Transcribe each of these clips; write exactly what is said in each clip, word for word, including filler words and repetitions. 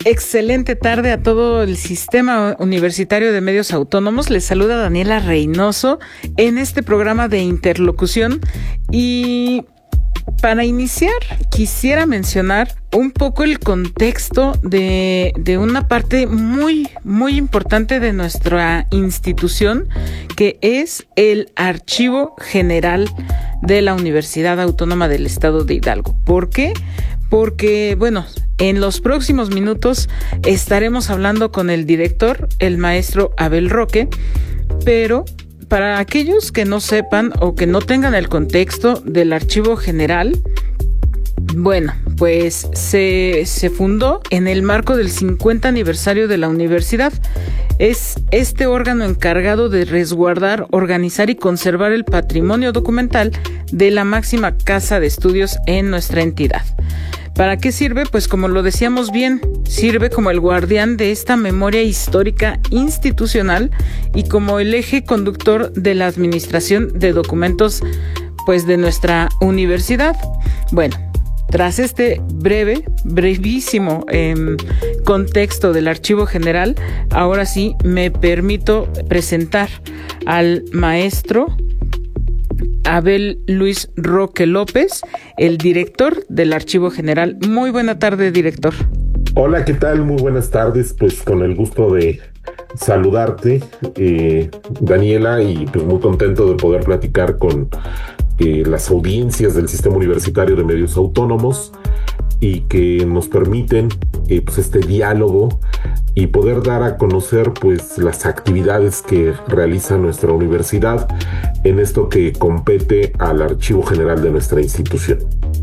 Excelente tarde a todo el Sistema Universitario de Medios Autónomos. Les saluda Daniela Reynoso en este programa de interlocución. Y para iniciar, quisiera mencionar un poco el contexto de, de una parte muy, muy importante de nuestra institución, que es el Archivo General de la Universidad Autónoma del Estado de Hidalgo. ¿Por qué? Porque, bueno, en los próximos minutos estaremos hablando con el director, el maestro Abel Roque, pero para aquellos que no sepan o que no tengan el contexto del Archivo General, bueno, pues se, se fundó en el marco del cincuenta aniversario de la universidad. Es este órgano encargado de resguardar, organizar y conservar el patrimonio documental de la máxima casa de estudios en nuestra entidad. ¿Para qué sirve? Pues como lo decíamos bien, sirve como el guardián de esta memoria histórica institucional y como el eje conductor de la administración de documentos, pues, de nuestra universidad. Bueno, tras este breve, brevísimo eh, contexto del Archivo General, ahora sí me permito presentar al maestro Abel Luis Roque López, el director del Archivo General. Muy buena tarde, director. Hola, ¿qué tal? Muy buenas tardes. Pues con el gusto de saludarte, eh, Daniela, y pues muy contento de poder platicar con eh, las audiencias del Sistema Universitario de Medios Autónomos y que nos permiten eh, pues este diálogo y poder dar a conocer pues las actividades que realiza nuestra universidad en esto que compete al Archivo General de nuestra institución.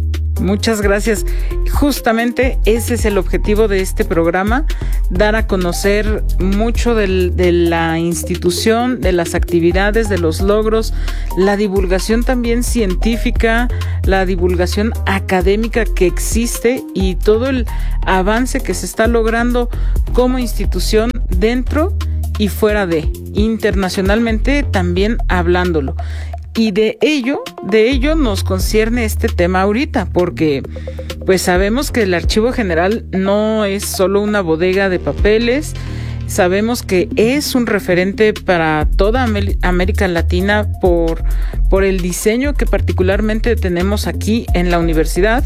Muchas gracias. Justamente ese es el objetivo de este programa, dar a conocer mucho del, de la institución, de las actividades, de los logros, la divulgación también científica, la divulgación académica que existe y todo el avance que se está logrando como institución dentro y fuera de, internacionalmente también hablándolo. Y de ello, de ello nos concierne este tema ahorita, porque pues sabemos que el Archivo General no es solo una bodega de papeles, sabemos que es un referente para toda América Latina por, por el diseño que particularmente tenemos aquí en la universidad.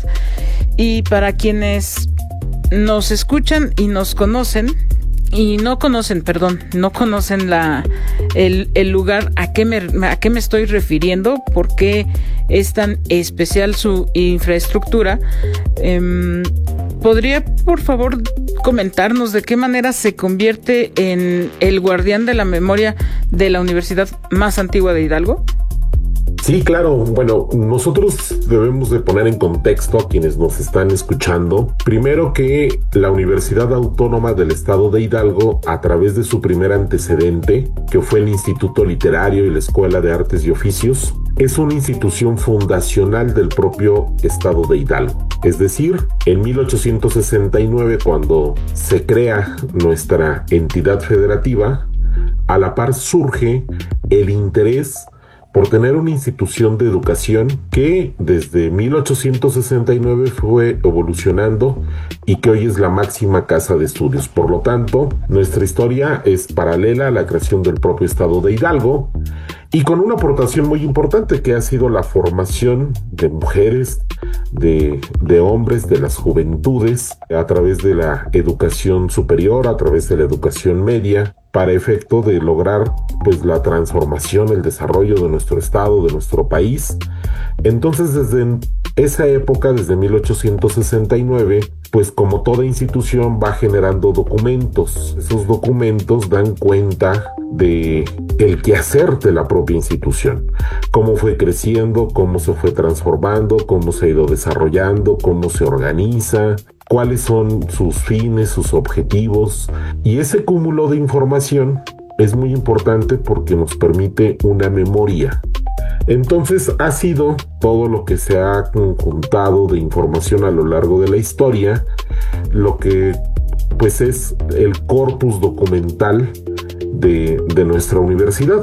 Y para quienes nos escuchan y nos conocen, y no conocen, perdón, no conocen la el, el lugar a qué me a qué me estoy refiriendo, por qué es tan especial su infraestructura. Eh, ¿Podría, por favor, comentarnos de qué manera se convierte en el guardián de la memoria de la universidad más antigua de Hidalgo? Sí, claro. Bueno, nosotros debemos de poner en contexto a quienes nos están escuchando. Primero que la Universidad Autónoma del Estado de Hidalgo, a través de su primer antecedente, que fue el Instituto Literario y la Escuela de Artes y Oficios, es una institución fundacional del propio Estado de Hidalgo. Es decir, en mil ochocientos sesenta y nueve, cuando se crea nuestra entidad federativa, a la par surge el interés por tener una institución de educación que desde mil ochocientos sesenta y nueve fue evolucionando y que hoy es la máxima casa de estudios. Por lo tanto, nuestra historia es paralela a la creación del propio Estado de Hidalgo y con una aportación muy importante que ha sido la formación de mujeres, de, de hombres, de las juventudes, a través de la educación superior, a través de la educación media, para efecto de lograr pues la transformación, el desarrollo de nuestro estado, de nuestro país. Entonces, desde esa época, desde mil ochocientos sesenta y nueve, pues como toda institución va generando documentos. Esos documentos dan cuenta de el quehacer de la propia institución, cómo fue creciendo, cómo se fue transformando, cómo se ha ido desarrollando, cómo se organiza, cuáles son sus fines, sus objetivos. Y ese cúmulo de información es muy importante porque nos permite una memoria. Entonces ha sido todo lo que se ha conjuntado de información a lo largo de la historia, lo que pues es el corpus documental de, de nuestra universidad.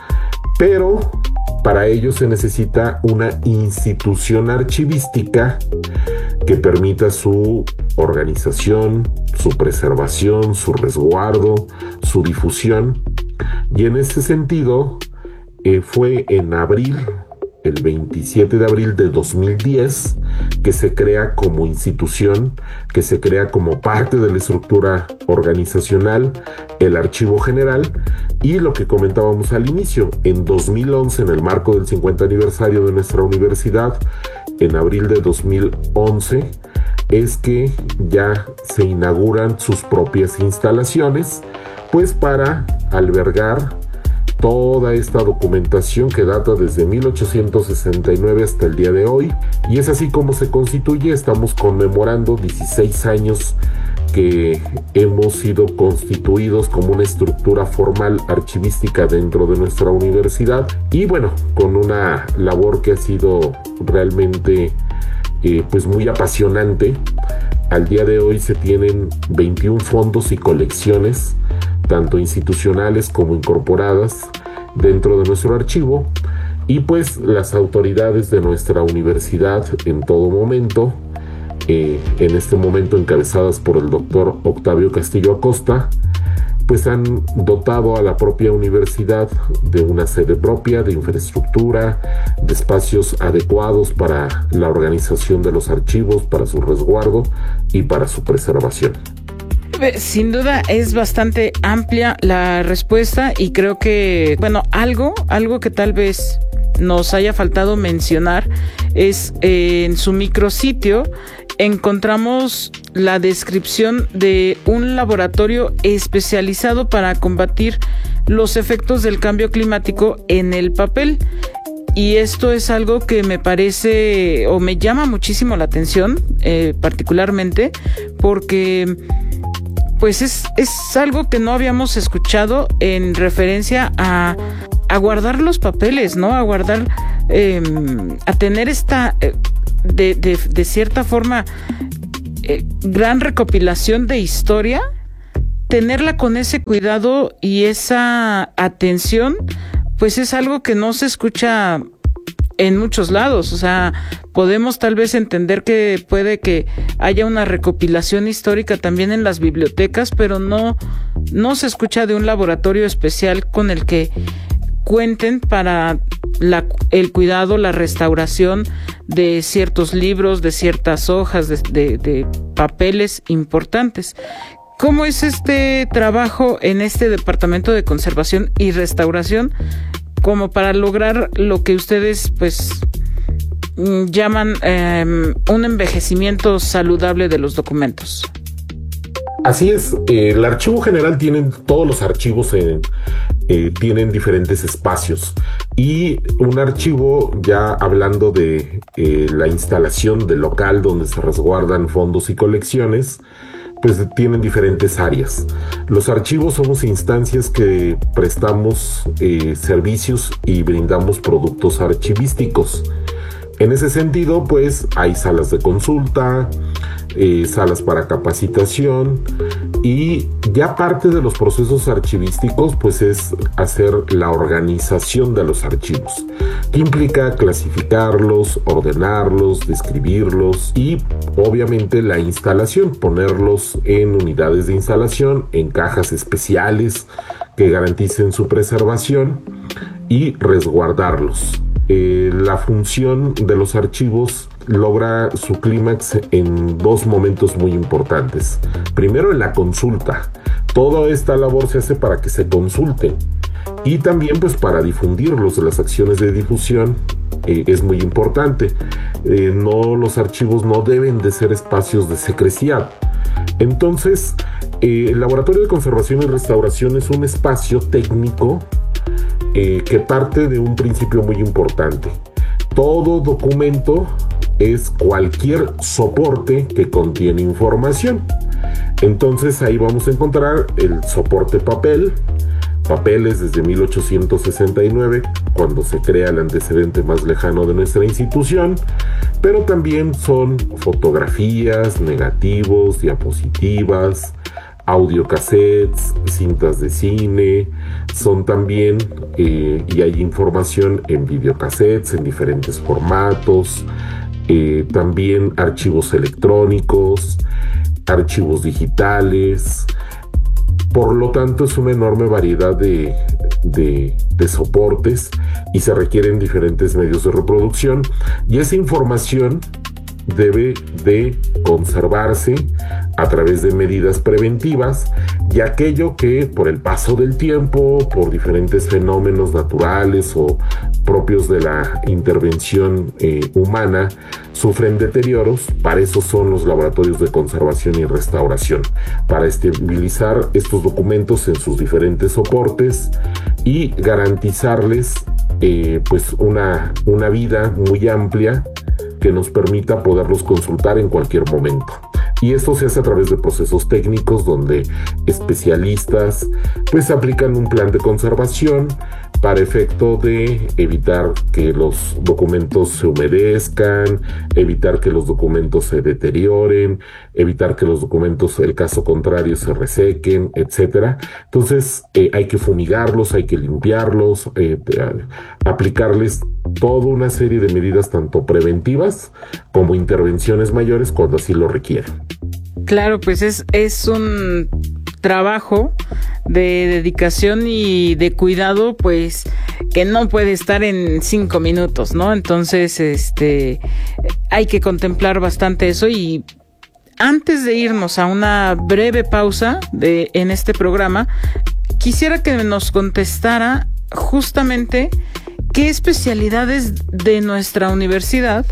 Pero para ello se necesita una institución archivística que permita su organización, su preservación, su resguardo, su difusión. Y en ese sentido, eh, fue en abril, el veintisiete de abril de dos mil diez, que se crea como institución, que se crea como parte de la estructura organizacional, el Archivo General. Y lo que comentábamos al inicio, en dos mil once, en el marco del cincuenta aniversario de nuestra universidad, en abril de dos mil once, es que ya se inauguran sus propias instalaciones, pues para albergar toda esta documentación que data desde mil ochocientos sesenta y nueve hasta el día de hoy. Y es así como se constituye. Estamos conmemorando dieciséis años que hemos sido constituidos como una estructura formal archivística dentro de nuestra universidad, y bueno, con una labor que ha sido realmente eh, pues muy apasionante. Al día de hoy se tienen veintiún fondos y colecciones, tanto institucionales como incorporadas, dentro de nuestro archivo, y pues las autoridades de nuestra universidad en todo momento, eh, en este momento encabezadas por el doctor Octavio Castillo Acosta, pues han dotado a la propia universidad de una sede propia, de infraestructura, de espacios adecuados para la organización de los archivos, para su resguardo y para su preservación. Sin duda es bastante amplia la respuesta, y creo que, bueno, algo, algo que tal vez nos haya faltado mencionar es eh, en su micrositio encontramos la descripción de un laboratorio especializado para combatir los efectos del cambio climático en el papel. Y esto es algo que me parece o me llama muchísimo la atención, eh, particularmente porque pues es, es algo que no habíamos escuchado en referencia a, a guardar los papeles, ¿no? A guardar, eh, a tener esta, eh, de, de, de cierta forma, eh, gran recopilación de historia, tenerla con ese cuidado y esa atención, pues es algo que no se escucha en muchos lados. O sea, podemos tal vez entender que puede que haya una recopilación histórica también en las bibliotecas, pero no, no se escucha de un laboratorio especial con el que cuenten para la, el cuidado, la restauración de ciertos libros, de ciertas hojas, de, de, de papeles importantes. ¿Cómo es este trabajo en este Departamento de Conservación y Restauración como para lograr lo que ustedes pues llaman eh, un envejecimiento saludable de los documentos? Así es, eh, el Archivo General tiene, todos los archivos eh, eh, tienen diferentes espacios, y un archivo, ya hablando de eh, la instalación del local donde se resguardan fondos y colecciones, pues tienen diferentes áreas. Los archivos somos instancias que prestamos eh, servicios y brindamos productos archivísticos. En ese sentido, pues hay salas de consulta, eh, salas para capacitación, y ya parte de los procesos archivísticos pues es hacer la organización de los archivos, que implica clasificarlos, ordenarlos, describirlos y obviamente la instalación, ponerlos en unidades de instalación, en cajas especiales que garanticen su preservación y resguardarlos. Eh, la función de los archivos logra su clímax en dos momentos muy importantes. Primero, en la consulta. Toda esta labor se hace para que se consulten, y también pues para difundirlos. Las acciones de difusión eh, es muy importante. Eh, no, los archivos no deben de ser espacios de secrecía. Entonces, eh, el Laboratorio de Conservación y Restauración es un espacio técnico Eh, que parte de un principio muy importante. Todo documento es cualquier soporte que contiene información. Entonces ahí vamos a encontrar el soporte papel, papeles desde mil ochocientos sesenta y nueve, cuando se crea el antecedente más lejano de nuestra institución, pero también son fotografías, negativos, diapositivas, audiocassettes, cintas de cine, son también, eh, y hay información en videocassettes en diferentes formatos, eh, también archivos electrónicos, archivos digitales. Por lo tanto, es una enorme variedad de, de, de soportes y se requieren diferentes medios de reproducción, y esa información debe de conservarse a través de medidas preventivas, y aquello que por el paso del tiempo, por diferentes fenómenos naturales o propios de la intervención eh, humana, sufren deterioros. Para eso son los laboratorios de conservación y restauración, para estabilizar estos documentos en sus diferentes soportes y garantizarles eh, pues una, una vida muy amplia que nos permita poderlos consultar en cualquier momento. Y esto se hace a través de procesos técnicos donde especialistas pues aplican un plan de conservación para efecto de evitar que los documentos se humedezcan, evitar que los documentos se deterioren, evitar que los documentos, el caso contrario, se resequen, etcétera. Entonces eh, hay que fumigarlos, hay que limpiarlos, eh, aplicarles toda una serie de medidas tanto preventivas como intervenciones mayores cuando así lo requieren. Claro, pues es, es un trabajo de dedicación y de cuidado, pues, que no puede estar en cinco minutos, ¿no? Entonces, este, hay que contemplar bastante eso. Y antes de irnos a una breve pausa de, en este programa, quisiera que nos contestara justamente qué especialidades de nuestra universidad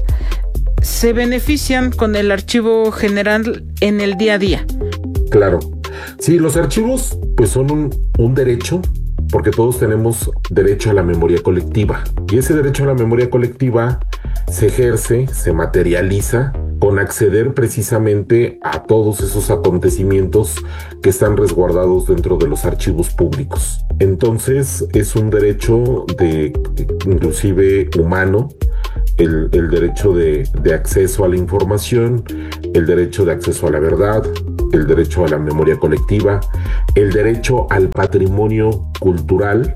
se benefician con el archivo general en el día a día. Claro. Sí, los archivos pues son un, un derecho, porque todos tenemos derecho a la memoria colectiva. Y ese derecho a la memoria colectiva se ejerce, se materializa con acceder precisamente a todos esos acontecimientos que están resguardados dentro de los archivos públicos. Entonces es un derecho de, inclusive humano, el, el derecho de, de acceso a la información, el derecho de acceso a la verdad, el derecho a la memoria colectiva, el derecho al patrimonio cultural,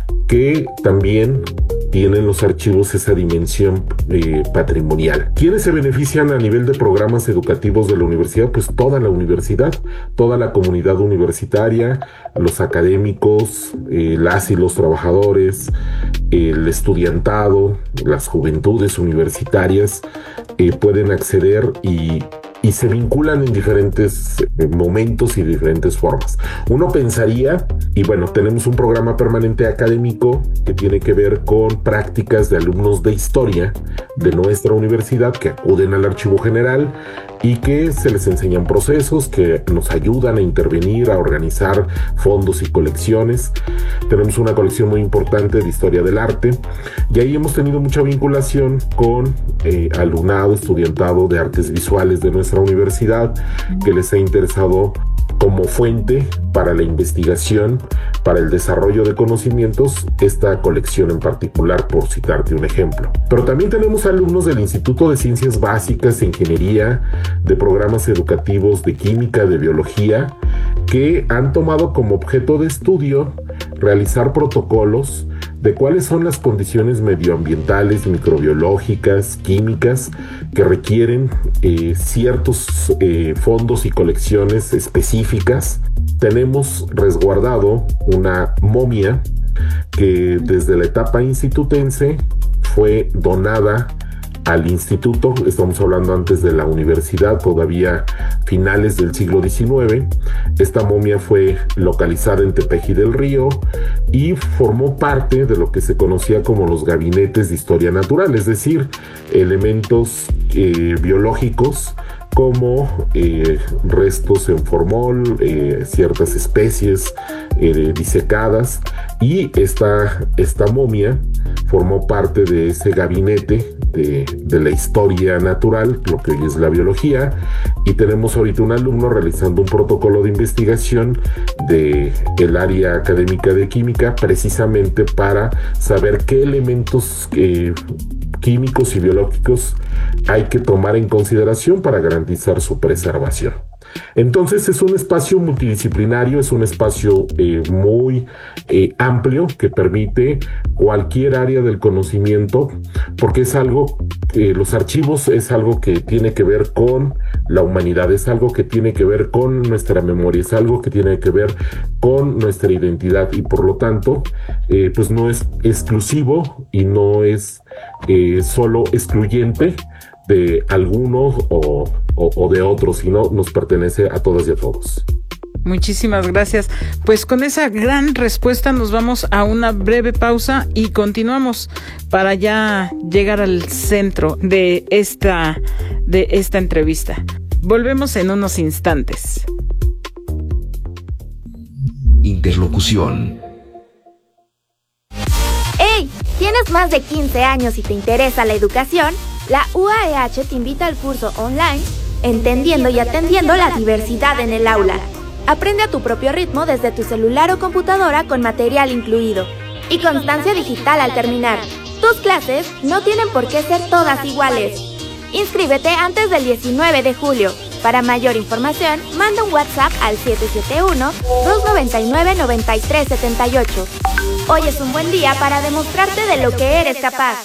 que también tienen los archivos esa dimensión eh, patrimonial. ¿Quiénes se benefician a nivel de programas educativos de la universidad? Pues toda la universidad, toda la comunidad universitaria, los académicos, eh, las y los trabajadores, el estudiantado, las juventudes universitarias eh, pueden acceder y y se vinculan en diferentes momentos y diferentes formas. Uno pensaría, y bueno, tenemos un programa permanente académico que tiene que ver con prácticas de alumnos de historia de nuestra universidad que acuden al archivo general y que se les enseñan procesos que nos ayudan a intervenir, a organizar fondos y colecciones. Tenemos una colección muy importante de historia del arte y ahí hemos tenido mucha vinculación con eh, alumnado, estudiantado de artes visuales de nuestra universidad que les ha interesado como fuente para la investigación, para el desarrollo de conocimientos, esta colección en particular, por citarte un ejemplo. Pero también tenemos alumnos del Instituto de Ciencias Básicas, de Ingeniería, de programas educativos de Química, de Biología, que han tomado como objeto de estudio realizar protocolos de cuáles son las condiciones medioambientales, microbiológicas, químicas que requieren eh, ciertos eh, fondos y colecciones específicas. Tenemos resguardado una momia que desde la etapa institutense fue donada al instituto, estamos hablando antes de la universidad, todavía finales del siglo diecinueve. Esta momia fue localizada en Tepeji del Río y formó parte de lo que se conocía como los gabinetes de historia natural, es decir, elementos eh, biológicos como eh, restos en formol, eh, ciertas especies eh, disecadas, y esta, esta momia formó parte de ese gabinete de, de la historia natural, lo que hoy es la biología, y tenemos ahorita un alumno realizando un protocolo de investigación de el área académica de química, precisamente para saber qué elementos eh, químicos y biológicos hay que tomar en consideración para garantizar su preservación. Entonces es un espacio multidisciplinario, es un espacio eh, muy eh, amplio que permite cualquier área del conocimiento, porque es algo, eh, los archivos es algo que tiene que ver con la humanidad, es algo que tiene que ver con nuestra memoria, es algo que tiene que ver con nuestra identidad y por lo tanto, eh, pues no es exclusivo y no es eh, solo excluyente de algunos o, o, o de otros, sino nos pertenece a todas y a todos. Muchísimas gracias. Pues con esa gran respuesta nos vamos a una breve pausa y continuamos para ya llegar al centro de esta, de esta entrevista. Volvemos en unos instantes. Interlocución. ¡Hey! ¿Tienes más de quince años y te interesa la educación? La U A E H te invita al curso online Entendiendo y Atendiendo la Diversidad en el Aula. Aprende a tu propio ritmo desde tu celular o computadora con material incluido y constancia digital al terminar. Tus clases no tienen por qué ser todas iguales. Inscríbete antes del diecinueve de julio. Para mayor información, manda un WhatsApp al siete siete uno, dos nueve nueve, nueve tres siete ocho. Hoy es un buen día para demostrarte de lo que eres capaz.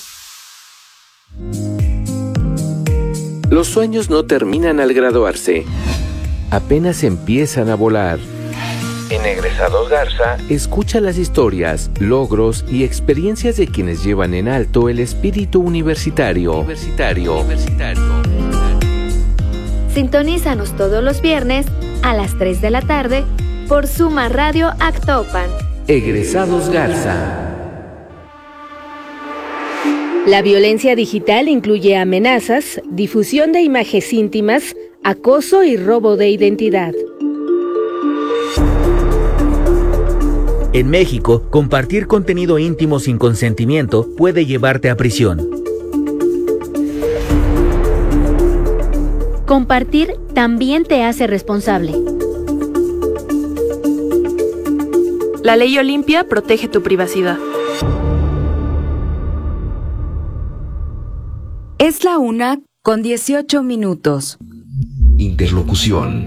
Los sueños no terminan al graduarse. Apenas empiezan a volar. En Egresados Garza, escucha las historias, logros y experiencias de quienes llevan en alto el espíritu universitario. Universitario. Universitario. Sintonízanos todos los viernes a las tres de la tarde por Suma Radio Actopan. Egresados Garza. La violencia digital incluye amenazas, difusión de imágenes íntimas, acoso y robo de identidad. En México, compartir contenido íntimo sin consentimiento puede llevarte a prisión. Compartir también te hace responsable. La ley Olimpia protege tu privacidad. Es la una con dieciocho minutos. Interlocución.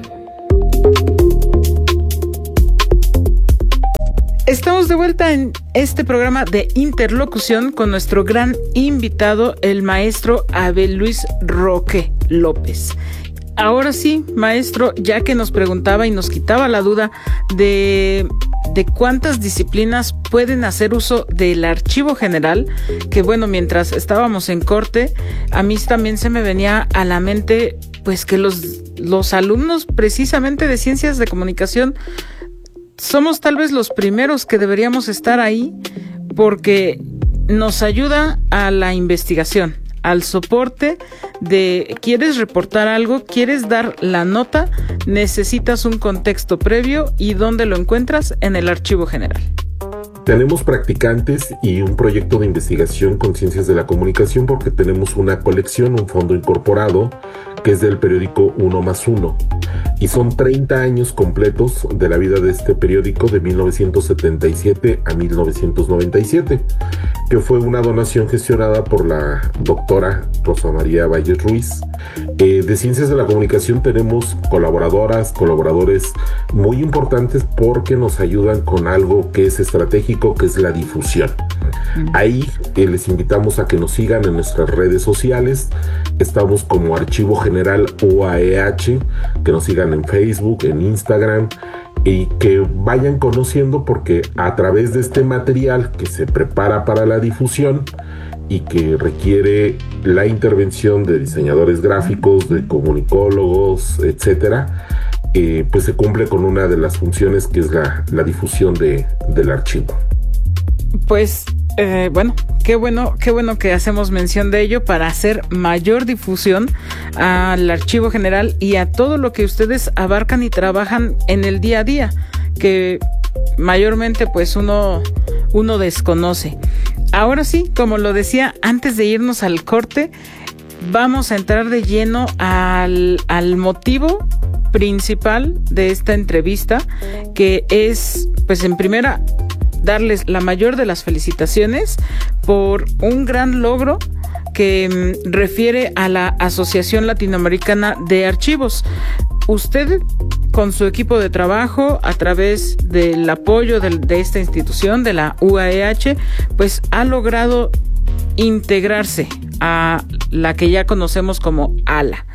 Estamos de vuelta en este programa de interlocución con nuestro gran invitado, el maestro Abel Luis Roque López. Ahora sí, maestro, ya que nos preguntaba y nos quitaba la duda de, de cuántas disciplinas pueden hacer uso del archivo general, que bueno, mientras estábamos en corte, a mí también se me venía a la mente pues que los, los alumnos precisamente de Ciencias de Comunicación somos tal vez los primeros que deberíamos estar ahí porque nos ayuda a la investigación, al soporte de quieres reportar algo, quieres dar la nota, necesitas un contexto previo y ¿dónde lo encuentras? En el archivo general. Tenemos practicantes y un proyecto de investigación con Ciencias de la Comunicación porque tenemos una colección, un fondo incorporado que es del periódico Uno más Uno. Y son treinta años completos de la vida de este periódico de mil novecientos setenta y siete a mil novecientos noventa y siete, que fue una donación gestionada por la doctora Rosa María Valles Ruiz. Eh, de Ciencias de la Comunicación tenemos colaboradoras, colaboradores muy importantes porque nos ayudan con algo que es estratégico, que es la difusión. Ahí eh, les invitamos a que nos sigan en nuestras redes sociales. Estamos como Archivo General U A E H, que nos sigan en Facebook, en Instagram, y que vayan conociendo porque a través de este material que se prepara para la difusión y que requiere la intervención de diseñadores gráficos, de comunicólogos, etcétera, eh, pues se cumple con una de las funciones que es la, la difusión de, del archivo. Pues eh, bueno, qué bueno, qué bueno que hacemos mención de ello para hacer mayor difusión al archivo general y a todo lo que ustedes abarcan y trabajan en el día a día, que mayormente pues uno, uno desconoce. Ahora sí, como lo decía, antes de irnos al corte, vamos a entrar de lleno al, al motivo principal de esta entrevista, que es, pues en primera, darles la mayor de las felicitaciones por un gran logro que mm, refiere a la Asociación Latinoamericana de Archivos. Usted, con su equipo de trabajo, a través del apoyo de, de esta institución, de la U A E H, pues ha logrado integrarse a la que ya conocemos como ALA.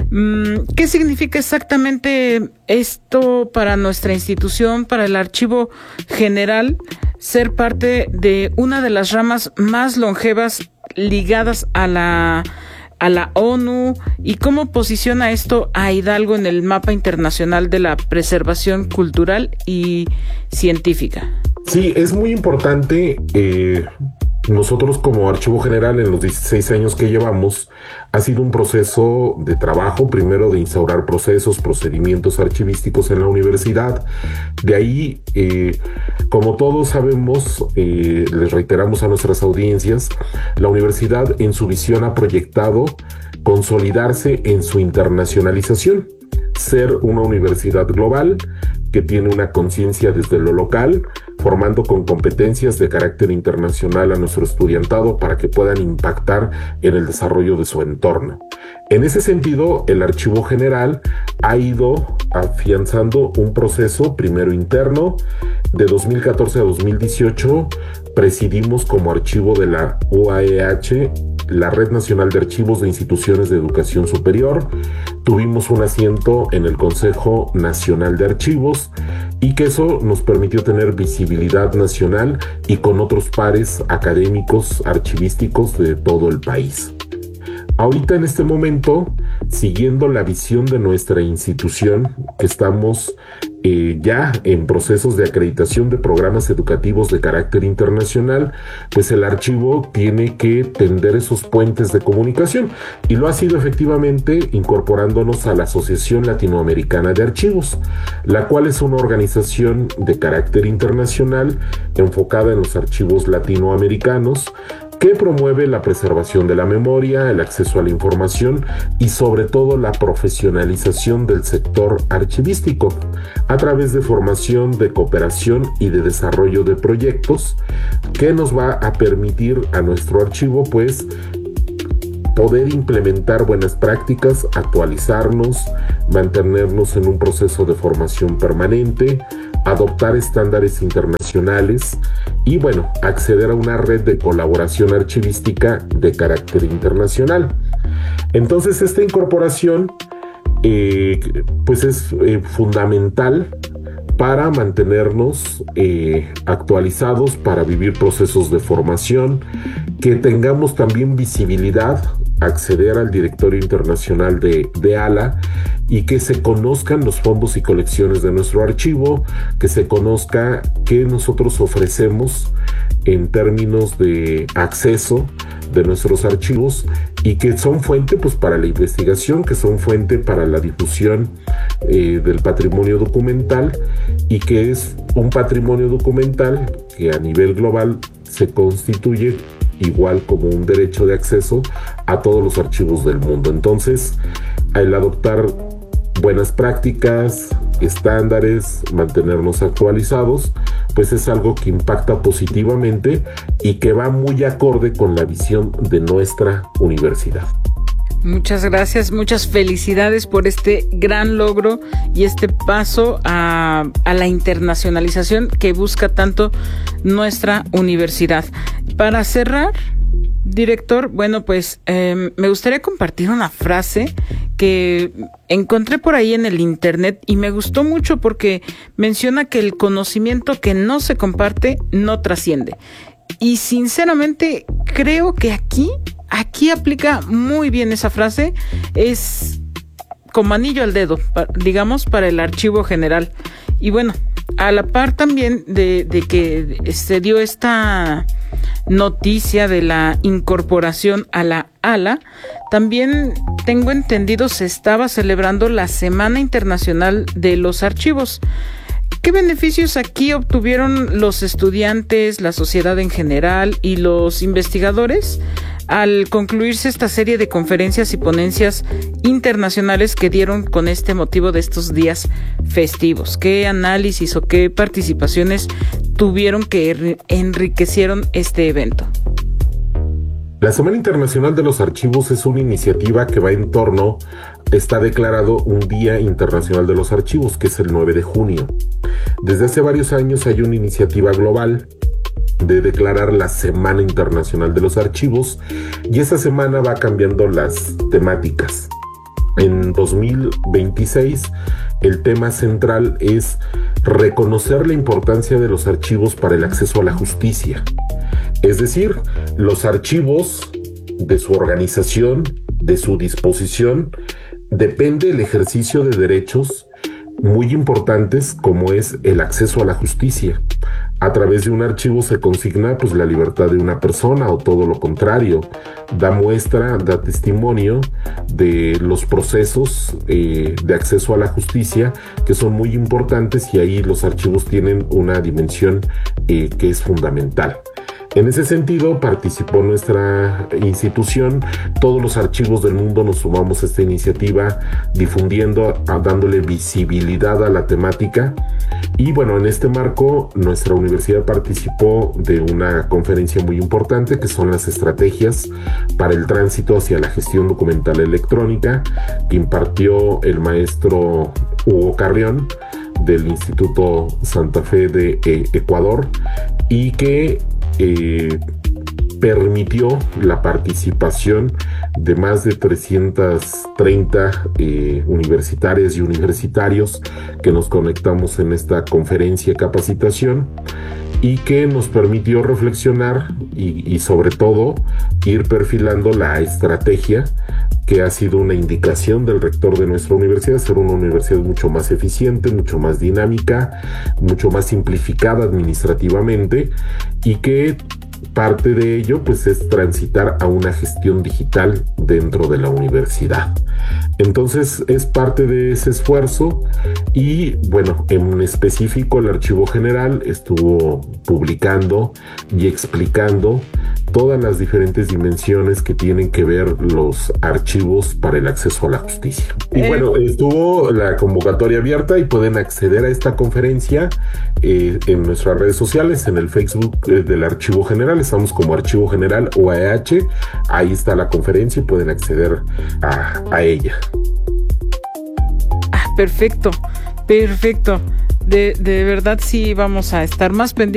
¿Qué significa exactamente esto para nuestra institución, para el Archivo General, ser parte de una de las ramas más longevas ligadas a la a la ONU, y cómo posiciona esto a Hidalgo en el mapa internacional de la preservación cultural y científica? Sí, es muy importante. Eh, nosotros como Archivo General, en los dieciséis años que llevamos, ha sido un proceso de trabajo, primero de instaurar procesos, procedimientos archivísticos en la universidad. De ahí, eh, como todos sabemos, eh, les reiteramos a nuestras audiencias, la universidad en su visión ha proyectado consolidarse en su internacionalización, ser una universidad global que tiene una conciencia desde lo local, formando con competencias de carácter internacional a nuestro estudiantado para que puedan impactar en el desarrollo de su entorno. En ese sentido, el Archivo General ha ido afianzando un proceso primero interno. De dos mil catorce a dos mil dieciocho presidimos como archivo de la U A E H la Red Nacional de Archivos de Instituciones de Educación Superior. Tuvimos un asiento en el Consejo Nacional de Archivos, y que eso nos permitió tener visibilidad nacional y con otros pares académicos archivísticos de todo el país. Ahorita, en este momento, siguiendo la visión de nuestra institución, estamos eh, ya en procesos de acreditación de programas educativos de carácter internacional, pues el archivo tiene que tender esos puentes de comunicación, y lo ha sido efectivamente incorporándonos a la Asociación Latinoamericana de Archivos, la cual es una organización de carácter internacional enfocada en los archivos latinoamericanos, que promueve la preservación de la memoria, el acceso a la información y sobre todo la profesionalización del sector archivístico a través de formación, de cooperación y de desarrollo de proyectos que nos va a permitir a nuestro archivo pues poder implementar buenas prácticas, actualizarnos, mantenernos en un proceso de formación permanente, adoptar estándares internacionales y, bueno, acceder a una red de colaboración archivística de carácter internacional. Entonces, esta incorporación eh, pues es eh, fundamental para mantenernos eh, actualizados, para vivir procesos de formación, que tengamos también visibilidad, acceder al directorio internacional de, de A L A, y que se conozcan los fondos y colecciones de nuestro archivo, que se conozca qué nosotros ofrecemos en términos de acceso de nuestros archivos, y que son fuente pues para la investigación, que son fuente para la difusión eh, del patrimonio documental, y que es un patrimonio documental que a nivel global se constituye igual como un derecho de acceso a todos los archivos del mundo. Entonces, el adoptar buenas prácticas, estándares, mantenernos actualizados, pues es algo que impacta positivamente y que va muy acorde con la visión de nuestra universidad. Muchas gracias, muchas felicidades por este gran logro y este paso a, a la internacionalización que busca tanto nuestra universidad. Para cerrar, director, bueno, pues eh, me gustaría compartir una frase que encontré por ahí en el internet y me gustó mucho porque menciona que el conocimiento que no se comparte no trasciende. Y sinceramente creo que aquí, aquí aplica muy bien esa frase. Es como anillo al dedo, digamos, para el Archivo General. Y bueno, a la par también de, de que se dio esta noticia de la incorporación a la A L A, también tengo entendido se estaba celebrando la Semana Internacional de los Archivos. ¿Qué beneficios aquí obtuvieron los estudiantes, la sociedad en general y los investigadores al concluirse esta serie de conferencias y ponencias internacionales que dieron con este motivo de estos días festivos? ¿Qué análisis o qué participaciones tuvieron que enriquecieron este evento? La Semana Internacional de los Archivos es una iniciativa que va en torno, está declarado un Día Internacional de los Archivos, que es el nueve de junio. Desde hace varios años hay una iniciativa global de declarar la Semana Internacional de los Archivos, y esa semana va cambiando las temáticas. En dos mil veintiséis, el tema central es reconocer la importancia de los archivos para el acceso a la justicia. Es decir, los archivos, de su organización, de su disposición, depende el ejercicio de derechos muy importantes como es el acceso a la justicia. A través de un archivo se consigna pues la libertad de una persona o todo lo contrario, da muestra, da testimonio de los procesos eh, de acceso a la justicia que son muy importantes, y ahí los archivos tienen una dimensión eh, que es fundamental. En ese sentido, participó nuestra institución. Todos los archivos del mundo nos sumamos a esta iniciativa, difundiendo, dándole visibilidad a la temática. Y bueno, en este marco, nuestra universidad participó de una conferencia muy importante, que son las estrategias para el tránsito hacia la gestión documental electrónica, que impartió el maestro Hugo Carrión, del Instituto Santa Fe de eh, Ecuador, y que Eh, permitió la participación de más de trescientas treinta eh, universitarias y universitarios que nos conectamos en esta conferencia capacitación, y que nos permitió reflexionar y, y sobre todo ir perfilando la estrategia que ha sido una indicación del rector de nuestra universidad, ser una universidad mucho más eficiente, mucho más dinámica, mucho más simplificada administrativamente, y que parte de ello pues es transitar a una gestión digital dentro de la universidad. Entonces es parte de ese esfuerzo, y bueno, en específico el Archivo General estuvo publicando y explicando todas las diferentes dimensiones que tienen que ver los archivos para el acceso a la justicia. Y eh. bueno, estuvo la convocatoria abierta y pueden acceder a esta conferencia eh, en nuestras redes sociales, en el Facebook eh, del Archivo General. Estamos como Archivo General U A E H, ahí está la conferencia y pueden acceder a, a ella. Ah, perfecto, perfecto. De, de verdad sí vamos a estar más pendientes